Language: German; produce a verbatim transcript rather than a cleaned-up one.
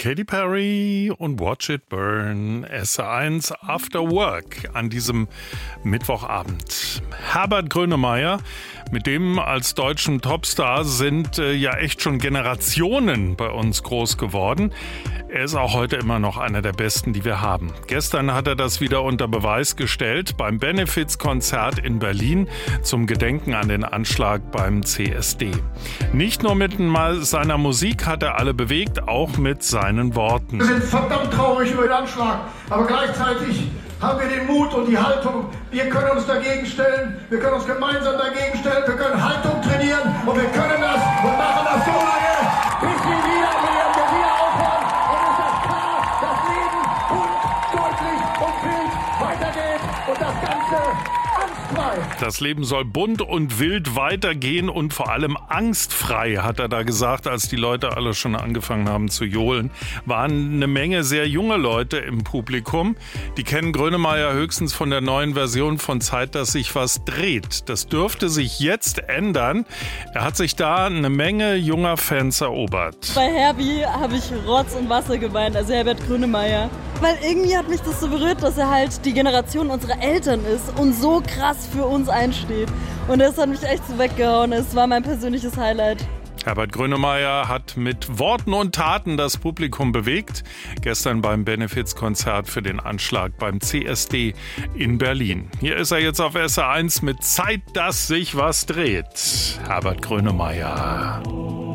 Katy Perry und Watch It Burn, S eins After Work an diesem Mittwochabend. Herbert Grönemeyer, mit dem als deutschen Topstar sind äh, ja echt schon Generationen bei uns groß geworden. Er ist auch heute immer noch einer der Besten, die wir haben. Gestern hat er das wieder unter Beweis gestellt beim Benefizkonzert in Berlin zum Gedenken an den Anschlag beim C S D. Nicht nur mit seiner Musik hat er alle bewegt, auch mit seinen Worten. Wir sind verdammt traurig über den Anschlag, aber gleichzeitig haben wir den Mut und die Haltung, wir können uns dagegen stellen, wir können uns gemeinsam dagegen stellen, wir können Haltung trainieren und wir können das und machen das so lange, bis wir wieder werden, wir wieder aufhören und es ist klar, das Leben bunt, deutlich und wild weitergeht und das Ganze angstfrei. Das Leben soll bunt und wild weitergehen und vor allem angstfrei, hat er da gesagt, als die Leute alle schon angefangen haben zu johlen. Waren eine Menge sehr junge Leute im Publikum. Die kennen Grönemeyer höchstens von der neuen Version von Zeit, dass sich was dreht. Das dürfte sich jetzt ändern. Er hat sich da eine Menge junger Fans erobert. Bei Herbie habe ich Rotz und Wasser geweint, also Herbert Grönemeyer. Weil irgendwie hat mich das so berührt, dass er halt die Generation unserer Eltern ist und so krass für uns einsteht. Und das hat mich echt so weggehauen. Es war mein persönliches Highlight. Herbert Grönemeyer hat mit Worten und Taten das Publikum bewegt. Gestern beim Benefizkonzert für den Anschlag beim C S D in Berlin. Hier ist er jetzt auf S R eins mit Zeit, dass sich was dreht. Herbert Grönemeyer.